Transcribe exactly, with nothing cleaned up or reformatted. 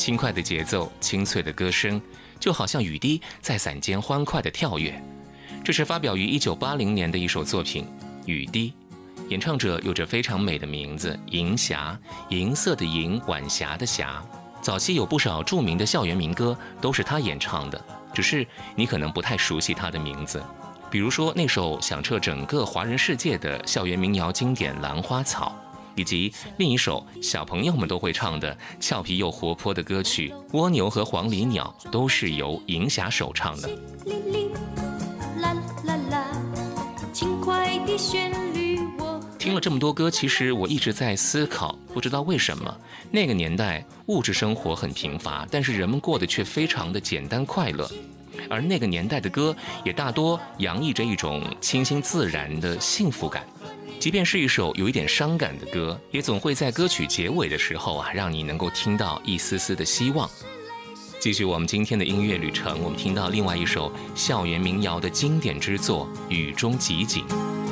轻快的节奏，清脆的歌声，就好像雨滴在伞间欢快地跳跃。这是发表于一九八零年的一首作品《雨滴》，演唱者有着非常美的名字银霞，银色的银，晚霞的霞。早期有不少著名的校园民歌都是他演唱的，只是你可能不太熟悉他的名字。比如说那首响彻整个华人世界的校园民谣经典《兰花草》，以及另一首小朋友们都会唱的俏皮又活泼的歌曲《蜗牛和黄鹂鸟》，都是由银霞首唱的。轻快的旋律。听了这么多歌，其实我一直在思考，不知道为什么那个年代物质生活很贫乏，但是人们过得却非常的简单快乐。而那个年代的歌也大多洋溢着一种清新自然的幸福感，即便是一首有一点伤感的歌，也总会在歌曲结尾的时候啊，让你能够听到一丝丝的希望。继续我们今天的音乐旅程，我们听到另外一首校园民谣的经典之作《雨中集锦》。